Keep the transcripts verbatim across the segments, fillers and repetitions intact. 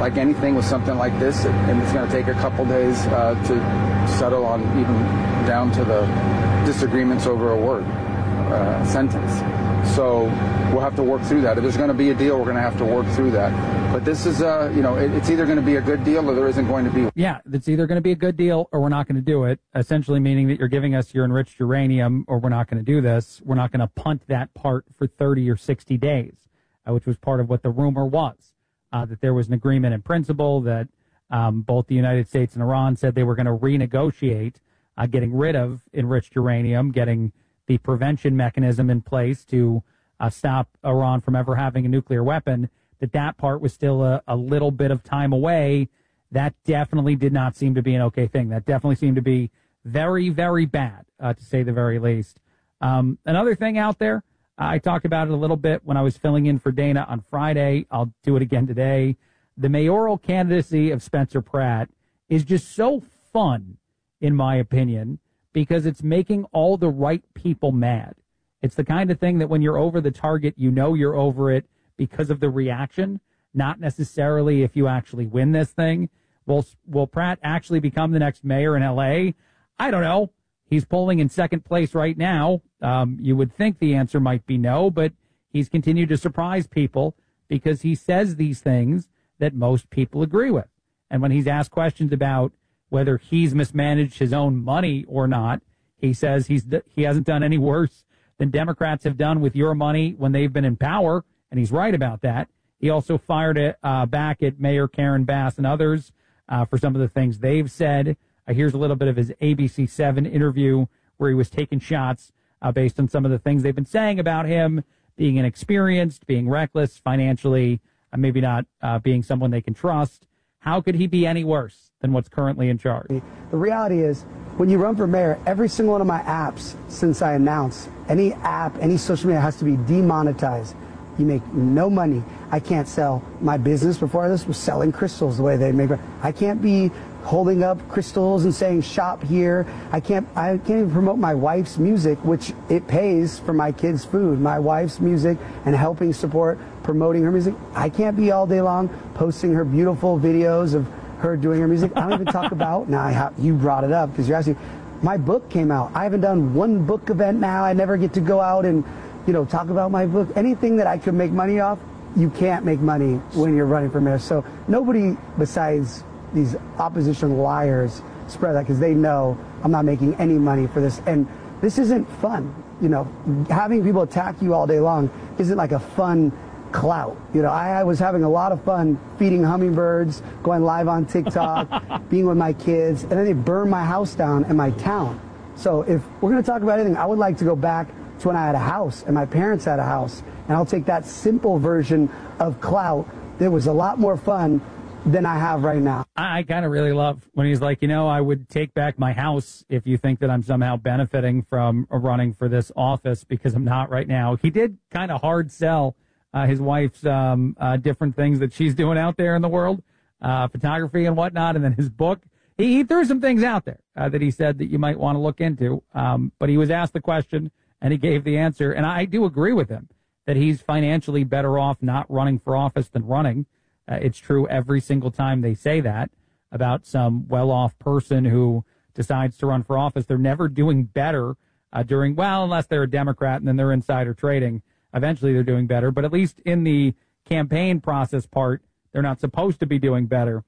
Like anything with something like this, it, and it's going to take a couple days uh, to settle on, even down to the disagreements over a word, uh, sentence. So we'll have to work through that. If there's going to be a deal, we're going to have to work through that. But this is, uh, you know, it, it's either going to be a good deal or there isn't going to be. Yeah, it's either going to be a good deal or we're not going to do it, essentially meaning that you're giving us your enriched uranium or we're not going to do this. We're not going to punt that part for thirty or sixty days, uh, which was part of what the rumor was, uh, that there was an agreement in principle that um, both the United States and Iran said they were going to renegotiate uh, getting rid of enriched uranium, getting the prevention mechanism in place to uh, stop Iran from ever having a nuclear weapon, that that part was still a, a little bit of time away. That definitely did not seem to be an okay thing. That definitely seemed to be very, very bad, uh, to say the very least. Um, another thing out there, I talked about it a little bit when I was filling in for Dana on Friday. I'll do it again today. The mayoral candidacy of Spencer Pratt is just so fun, in my opinion, because it's making all the right people mad. It's the kind of thing that when you're over the target, you know you're over it because of the reaction, not necessarily if you actually win this thing. Will, will Pratt actually become the next mayor in L A? I don't know. He's polling in second place right now. Um, you would think the answer might be no, but he's continued to surprise people because he says these things that most people agree with. And when he's asked questions about whether he's mismanaged his own money or not, he says he's he hasn't done any worse than Democrats have done with your money when they've been in power, and he's right about that. He also fired it uh, back at Mayor Karen Bass and others uh, for some of the things they've said. Uh, here's a little bit of his A B C seven interview where he was taking shots uh, based on some of the things they've been saying about him, being inexperienced, being reckless financially, uh, maybe not uh, being someone they can trust. How could he be any worse than what's currently in charge? The reality is, when you run for mayor, every single one of my apps since I announced, any app, any social media has to be demonetized. You make no money. I can't sell my business. Before this was selling crystals the way they make it. I can't be holding up crystals and saying shop here. I can't I can't even promote my wife's music, which it pays for my kids' food. My wife's music and helping support promoting her music. I can't be all day long posting her beautiful videos of her doing her music. I don't even talk about, now I have, you brought it up because you're asking, my book came out. I haven't done one book event now. I never get to go out and, you know, talk about my book. Anything that I could make money off, you can't make money when you're running for mayor. So nobody besides these opposition liars spread that because they know I'm not making any money for this. And this isn't fun. You know, having people attack you all day long isn't like a fun clout. You know, I, I was having a lot of fun feeding hummingbirds, going live on TikTok, being with my kids, and then they burned my house down in my town. So if we're going to talk about anything, I would like to go back to when I had a house and my parents had a house, and I'll take that simple version of clout that was a lot more fun than I have right now. I kind of really love when he's like, you know, I would take back my house if you think that I'm somehow benefiting from running for this office, because I'm not right now. He did kind of hard sell uh, his wife's um, uh, different things that she's doing out there in the world, uh, photography and whatnot, and then his book. He, he threw some things out there uh, that he said that you might want to look into, um, but he was asked the question and he gave the answer, and I do agree with him that he's financially better off not running for office than running. Uh, it's true every single time they say that about some well-off person who decides to run for office. They're never doing better uh, during, well, unless they're a Democrat and then they're insider trading. Eventually they're doing better, but at least in the campaign process part, they're not supposed to be doing better.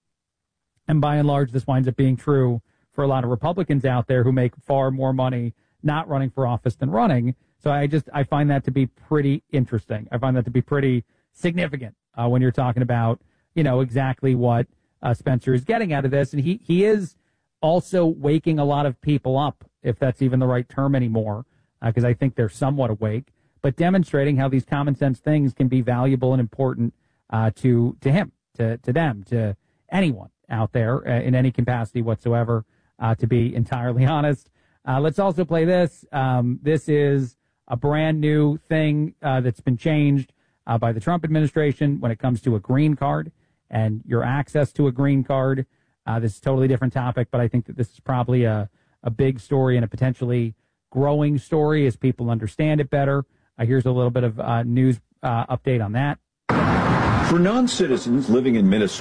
And by and large, this winds up being true for a lot of Republicans out there who make far more money not running for office than running. So I just, I find that to be pretty interesting. I find that to be pretty significant uh, when you're talking about, you know, exactly what uh, Spencer is getting out of this. And he, he is also waking a lot of people up, if that's even the right term anymore, because uh, I think they're somewhat awake, but demonstrating how these common sense things can be valuable and important uh, to, to him, to, to them, to anyone out there uh, in any capacity whatsoever, uh, to be entirely honest. Uh, let's also play this. Um, this is a brand new thing uh, that's been changed uh, by the Trump administration when it comes to a green card and your access to a green card. Uh, this is a totally different topic, but I think that this is probably a, a big story and a potentially growing story as people understand it better. Uh, here's a little bit of uh, news uh, update on that. For non-citizens living in Minnesota,